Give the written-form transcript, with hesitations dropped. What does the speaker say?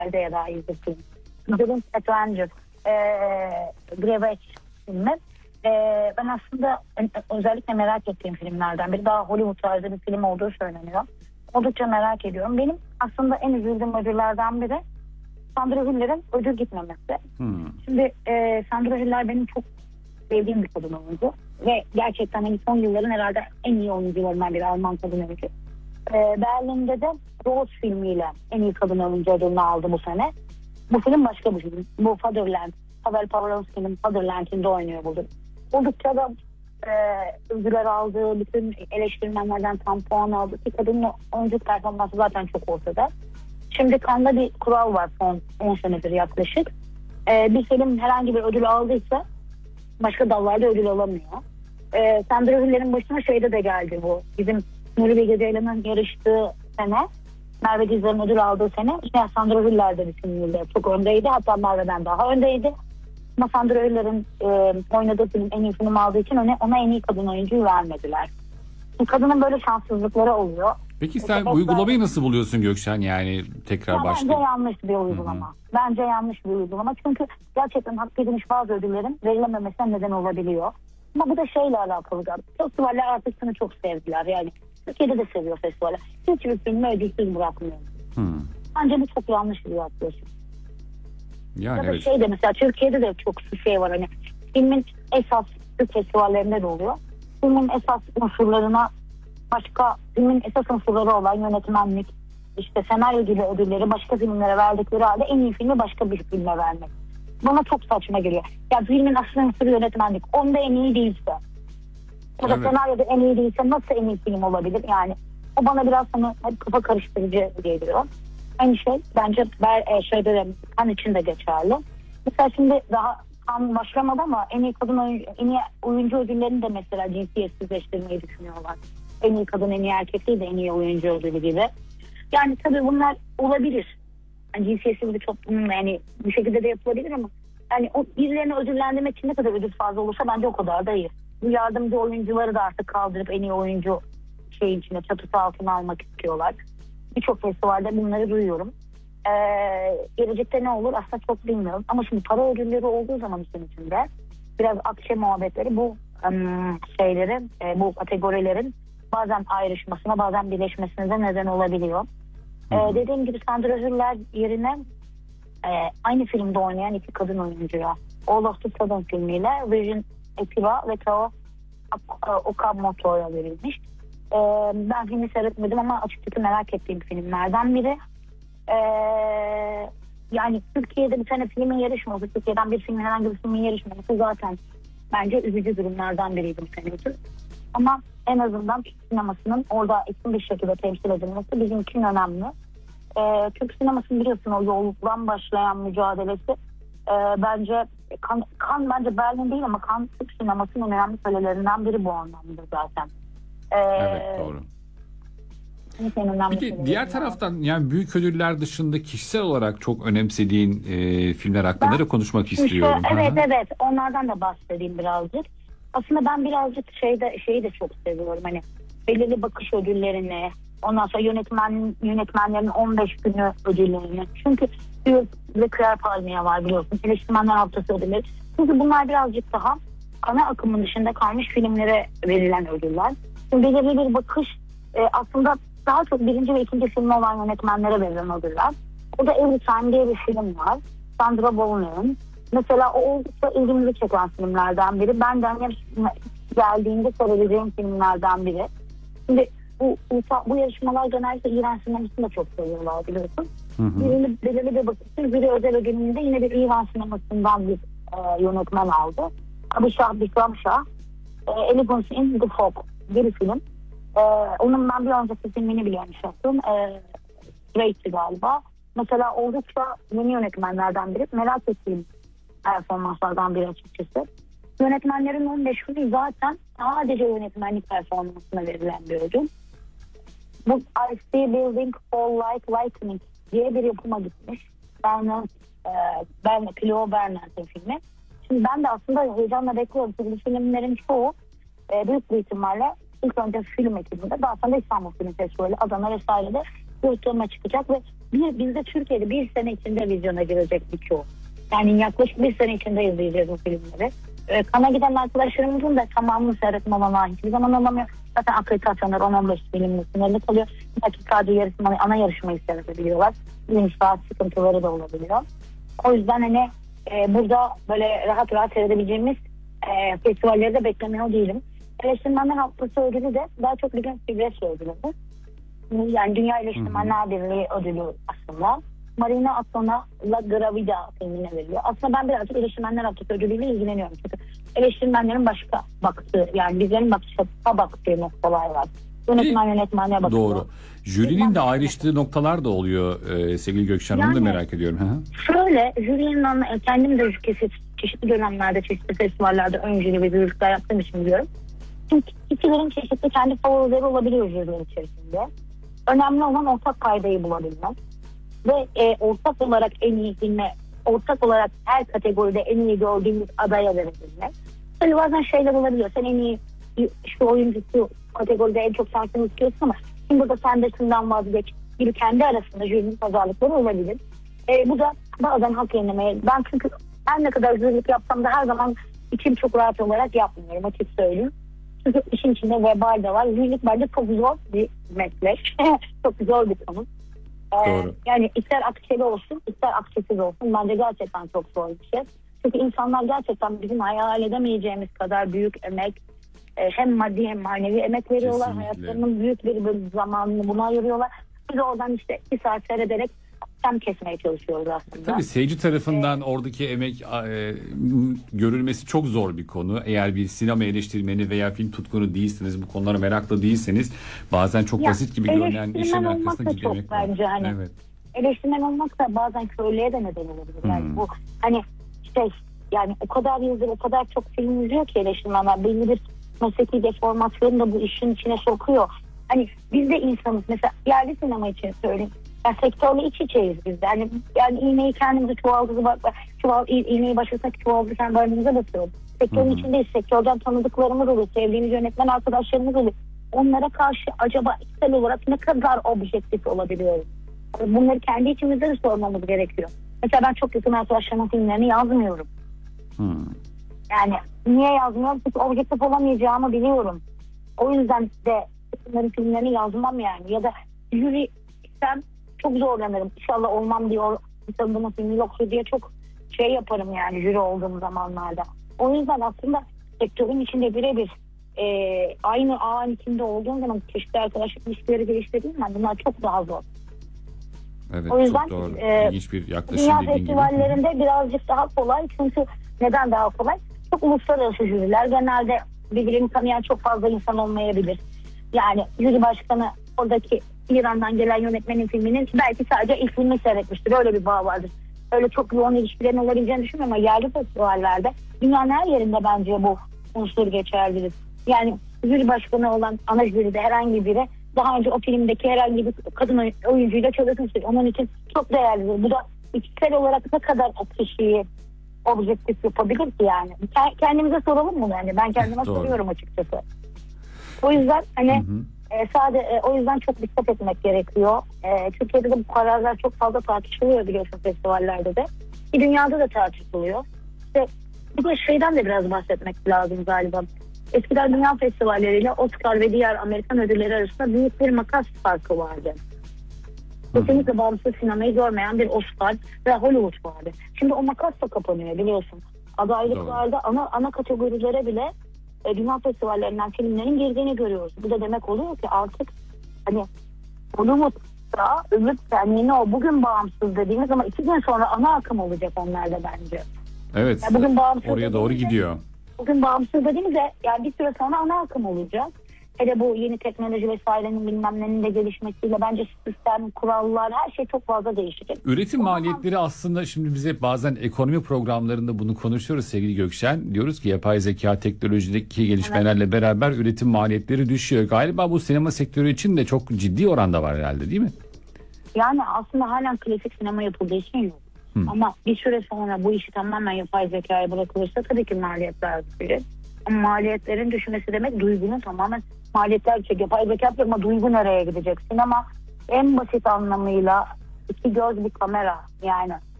ya da izledim. Dylan Avenger, Graveç filmi. Ben aslında özellikle merak ettiğim filmlerden biri. Daha Hollywood tarzı bir film olduğu söyleniyor. Oldukça merak ediyorum. Benim aslında en üzüldüğüm ödüllerden biri Sandra Hüller'in ödül gitmemesi. Şimdi Sandra Hüller benim çok sevdiğim bir kadın oyuncu. Ve gerçekten hani son yılların herhalde en iyi oyuncularından biri, Alman kadın oyuncu. Berlin'de de Rose filmiyle en iyi kadın oyuncu ödülünü aldı bu sene. Bu film başka bir film. Bu Fatherland. Pavel Pawlowski'nin Fatherland'inde oynuyor bu. Oldukça da ödüller aldığı, bütün eleştirmenlerden tam puan aldı. Ki kadının oyuncu performansı zaten çok ortada. Şimdi Cannes'da bir kural var son 10 senedir yaklaşık. Bir film herhangi bir ödül aldıysa başka dallarda ödül alamıyor. Sandra Hüller'in başına şeyde de geldi bu. Bizim Nuri Bilge Ceylan'ın yarıştığı sene, Merve Dizdar'ın ödül aldığı sene işte Sandra Hüller de bir filmde çok öndeydi. Hatta Merve'den daha öndeydi. Ama Sandra Hüller'in oynadığı film en iyi film aldığı için ona en iyi kadın oyuncuyu vermediler. Kadının böyle şanssızlıkları oluyor. Peki sen bu uygulamayı nasıl buluyorsun Gökşen? Yani tekrar başlayalım. Bence yanlış bir uygulama. Hı-hı. Bence yanlış bir uygulama. Çünkü gerçekten hak edilmiş bazı ödüllerin verilememesine neden olabiliyor. Ama bu da şeyle alakalı galiba. Festivaller artık seni çok sevdiler. Yani Türkiye'de de seviyor festivaller. Hiçbir filmi ödülsüz bırakmıyor. Bence bu çok yanlış bir yaklaşım. Yani ya da evet. şey de mesela Türkiye'de de çok şey var. Hani filmin esas festivallerinde de oluyor. Filmin esas unsurlarına başka filmin esas unsurları olan yönetmenlik, işte senaryo gibi ödülleri başka filmlere verdikleri halde en iyi filmi başka bir filme vermek. Bana çok saçma geliyor. Ya filmin asıl unsuru yönetmenlik. Onda en iyi değilse ya da senaryoda en iyi değilse nasıl en iyi film olabilir? Yani o bana biraz hani kafa karıştırıcı geliyor. Aynı şey bence şeyde de Cannes için de geçerli. Mesela şimdi daha Cannes başlamadı ama en iyi kadın oyuncu, en iyi oyuncu ödüllerini de mesela cinsiyetsizleştirmeyi düşünüyorlar. En iyi kadın, en iyi erkek değil de en iyi oyuncu ödülü gibi. Yani tabii bunlar olabilir. Yani cinsiyetsiz bir toplumun yani bu şekilde de yapılabilir ama yani o birilerini ödüllendirmek için ne kadar ödül fazla olursa bence o kadar da iyi. Bu yardımcı oyuncuları da artık kaldırıp en iyi oyuncu şeyin içine, çatısı altına almak istiyorlar. Birçok festivalde bunları duyuyorum. Gelecekte ne olur aslında çok bilmiyorum. Ama şimdi para ödülleri olduğu zaman işin içinde biraz akçe muhabbetleri bu şeyleri, bu kategorilerin bazen ayrışmasına, bazen birleşmesine de neden olabiliyor. Dediğim gibi Sandra Hüller yerine aynı filmde oynayan iki kadın oyuncuya All of the Sudden filmiyle Virgin Activa ve Tao Okamoto'ya verilmiş. Ben filmi seyretmedim ama açıkçası merak ettiğim filmlerden biri. Yani Türkiye'de bir tane filmin yarışması, Türkiye'den bir filmin herhangi bir filmin yarışması zaten bence üzücü durumlardan biriydi bu sene için. Ama en azından Türk sinemasının orada etkin bir şekilde temsil edilmesi bizim için önemli. Türk sinemasının biliyorsun o yoldan başlayan mücadelesi bence Cannes bence Berlin değil ama Cannes Türk sinemasının önemli kalelerinden biri bu anlamda zaten. Evet doğru. Bir de diğer taraftan yani büyük ödüller dışında kişisel olarak çok önemsediğin filmler hakkında da konuşmak istiyorum. Evet onlardan da bahsedeyim birazcık. Aslında ben birazcık şeyi de çok seviyorum. Hani belirli bakış ödüllerini, ondan sonra yönetmenlerin 15 günü ödüllerini. Çünkü ve Kırar Palmiye var biliyorsun. Eleştirmenler Haftası ödülleri. Çünkü bunlar birazcık daha ana akımın dışında kalmış filmlere verilen ödüller. Şimdi belirli bir bakış aslında daha çok birinci ve ikinci filmi olan yönetmenlere verilen ödüller. O da Every Time diye bir film var. Sandra Bullock'un. Mesela o oldukça ilgimizi çeken filmlerden biri. Ben de hani geldiğinde sorabileceğim filmlerden biri. Şimdi bu yarışmalar genellikle İran sinemasını da çok seviyorlar biliyorsun. Belirli bir bakışsız biri özel ödülünde yine bir İran sinemasından bir yönetmen aldı. Abişah Bikram Shah. Elegance in the Fog bir film. Onun ben bir önceki filmini bile yaptım. Great'ti galiba. Mesela oldukça yeni yönetmenlerden biri. Merak ettiğim performanslardan biri açıkçası. Yönetmenlerin 15 günü zaten sadece yönetmenlik performansına verilen bir ödül. Bu I See Building Fall Like Lightning diye bir yapıma gitmiş. Cleo Bernard'ın filmi. Şimdi ben de aslında heyecanla bekliyorum. Çünkü bu filmlerin çoğu büyük bir ihtimalle ilk önce film ekibinde daha sonra İstanbul Film Festivali, Adana vesairede Kurtulma çıkacak ve bizde Türkiye'de bir sene içinde vizyona girecek birçoğu. Yani yaklaşık bir sene içinde izleyeceğiz bu filmleri. Kana giden arkadaşlarımızın da tamamını seyretme olanağı hiçbir zaman alamıyor. Zaten akreditasyonlar 10-15 filmle sınırlı kalıyor. Dakikada yarışmayı, ana yarışmayı seyredebiliyorlar. Bir saat sıkıntıları da olabiliyor. O yüzden hani burada böyle rahat rahat seyredebileceğimiz festivalleri de beklemiyor değilim. Eleştirmenler Haftası ödülü de daha çok bir Fibres ödülü. Yani Dünya Eleştirmenler Birliği ödülü aslında. Marina Atlona La Gravida filmine veriliyor. Aslında ben birazcık eleştirmenler Haftası ödülüyle ilgileniyorum. Çünkü eleştirmenlerin başka baktığı, yani bizlerin baktığı noktalar var. Yönetmenliğe bakıyor. Doğru. Jürinin de ayrıştığı noktalar da oluyor sevgili Gökşen. Yani, onu da merak ediyorum. Şöyle, jürinin kendim de çeşitli dönemlerde, çeşitli festivallerde ön jüri ve jürilikler yaptığım için biliyorum. Çünkü kişilerin çeşitli kendi favorileri olabiliyor jürinin içerisinde. Önemli olan ortak paydayı bulabilmek. Ve ortak olarak en iyi filme, ortak olarak her kategoride en iyi gördüğümüz adaya verebilmek. Tabii bazen şeyler olabiliyor. Sen en iyi şu oyuncusu kategoride en çok sansını istiyorsun ama şimdi burada sen de şundan vazgeç gibi kendi arasında jürinin pazarlıkları olabilir. Bu da bazen hak yenilmeye. Ben çünkü her ne kadar jürilik yapsam da her zaman içim çok rahat olarak yapmıyorum, açık söyleyeyim. Çünkü işin içinde vebal de var. Jürilik bence çok zor bir meslek. Çok zor bir konu. Doğru. Yani ister akçeli olsun, ister akçesiz olsun. Bence gerçekten çok zor bir şey. Çünkü insanlar gerçekten bizim hayal edemeyeceğimiz kadar büyük emek, hem maddi hem manevi emek veriyorlar. Kesinlikle. Hayatlarının büyük bir zamanını buna ayırıyorlar. Biz oradan işte 2 saat seyrederek tam kesmeye çalışıyoruz aslında. Tabii seyirci tarafından oradaki emek görülmesi çok zor bir konu. Eğer bir sinema eleştirmeni veya film tutkunu değilseniz, bu konulara meraklı değilseniz bazen çok basit gibi görünen işin arkasında ciddi emek var. Bence hani evet. Eleştirmen olmak da bazen körlüğe de neden olabilir. Yani bu hani yani o kadar yıldır o kadar çok film izliyor ki eleştirmenler belli bir mesleki deformasyonu da bu işin içine sokuyor. Hani biz de insanız. Mesela yerli sinema için söyleyeyim. Yani sektörle iç içeyiz biz. Yani iğneyi kendimize iğneyi başlasak çuvaldırırken barınımıza basıyoruz. Sektörün içindeyiz. Sektörden tanıdıklarımız oluyor. Sevdiğimiz yönetmen arkadaşlarımız oluyor. Onlara karşı acaba içsel olarak ne kadar objektif olabiliyoruz? Bunları kendi içimizde de sormamız gerekiyor. Mesela ben çok yakın arkadaşlarımın filmlerini yazmıyorum. Yani niye yazmıyorum? Çünkü objektif olamayacağımı biliyorum. O yüzden de onların filmlerini yazmam yani. Ya da jüri istem çok zorlanırım. İnşallah olmam diyor. Bunun filmi yoksa diye çok yaparım yani jüri olduğum zamanlarda. O yüzden aslında sektörün içinde birebir aynı ağın içinde olduğum zaman çeşitli arkadaşlık ilişkileri geliştirdiğim zaman bunlar çok daha zor. Evet, o yüzden çok doğru. İlginç bir yaklaşım dünya dediğin festivallerinde gibi. birazcık daha kolay. Çünkü neden daha kolay? Çok uluslararası jüriler. Genelde birbirini tanıyan çok fazla insan olmayabilir. Yani jüri başkanı oradaki İran'dan gelen yönetmenin filminin belki sadece ilk filmi seyretmiştir. Öyle bir bağ vardır. Öyle çok yoğun ilişkilerin olabileceğini düşünmüyorum ama yerli festivallerde dünyanın her yerinde bence bu unsur geçerlidir. Yani jüri başkanı olan ana jüride herhangi biri daha önce o filmdeki herhangi bir kadın oyuncuyla çalışmıştır. Onun için çok değerlidir. Bu da içsel olarak ne kadar o kişiyi objektif yapabilir ki yani. Kendimize soralım bunu yani. Ben kendime soruyorum açıkçası. O yüzden hani o yüzden çok dikkat etmek gerekiyor. Türkiye'de de bu kararlar çok fazla tartışılıyor biliyorsun festivallerde de. Dünyada da tartışılıyor. İşte bir de şeyden de biraz bahsetmek lazım galiba. Eskiden dünya festivalleriyle Oscar ve diğer Amerikan ödülleri arasında büyük bir makas farkı vardı. Kesinlikle bağımsız sinemayı görmeyen bir Oscar ve Hollywood vardı. Şimdi o makas da kapanıyor biliyorsun. Adaylıklarda ana kategorilere bile dünya festivallerinden filmlerin girdiğini görüyoruz. Bu da demek oluyor ki artık hani Hollywood'da ümit senliğine o bugün bağımsız dediğimiz ama 2 gün sonra ana akım olacak onlarda bence. Evet. Yani bugün oraya doğru gidiyor. Bugün bağımsız dediğimizde yani bir süre sonra ana akım olacak. Hele bu yeni teknoloji vesairenin bilmem nenin de gelişmesiyle bence sistem, kurallar her şey çok fazla değişecek. Üretim maliyetleri aslında şimdi bize bazen ekonomi programlarında bunu konuşuyoruz sevgili Gökşen. Diyoruz ki yapay zeka teknolojideki gelişmelerle beraber üretim maliyetleri düşüyor. Galiba bu sinema sektörü için de çok ciddi oranda var herhalde değil mi? Yani aslında halen klasik sinema yapıldığı için yok. Ama bir süre sonra bu işi tamamen yapay zekaya bırakılırsa tabii ki maliyetler düşecek. Ama maliyetlerin düşmesi demek duygunun tamamen maliyetler düşecek. Yapay zeka ama duygu nereye gidecek? Sinema en basit anlamıyla iki göz bir kamera yani.